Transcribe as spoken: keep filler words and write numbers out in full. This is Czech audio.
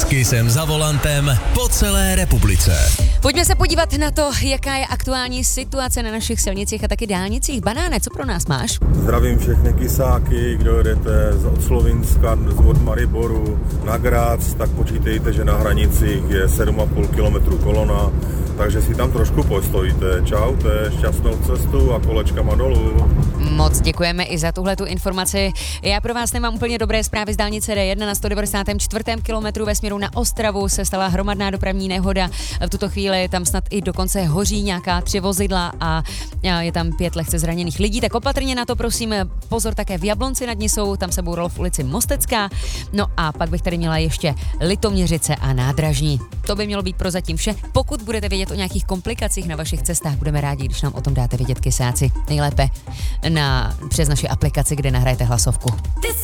Kissem za volantem po celé republice. Pojďme se podívat na to, jaká je aktuální situace na našich silnicích a taky dálnicích. Banáne, co pro nás máš? Zdravím všechny kysáky, kdo jedete od Slovinska, od Mariboru na Grác, tak počítejte, že na hranicích je sedm a půl kilometru kolona, takže si tam trošku postojíte. Čaute, šťastnou cestu a kolečkama dolů. Moc děkujeme i za tuhletu informaci. Já pro vás nemám úplně dobré zprávy z dálnice D jedna na sto devadesátém čtvrtém kilometru ve směru na Ostravu se stala hromadná dopravní nehoda. V tuto chvíli tam snad i dokonce hoří nějaká tři vozidla a je tam pět lehce zraněných lidí, tak opatrně na to prosím. Pozor také v Jablonci nad Nisou, tam se bouralo v ulici Mostecká. No a pak bych tady měla ještě Litoměřice a Nádražní. To by mělo být prozatím vše. Pokud budete vědět o nějakých komplikacích na vašich cestách, budeme rádi, když nám o tom dáte vědět, kysáci. Nejlépe na, přes naši aplikaci, kde nahrajete hlasovku.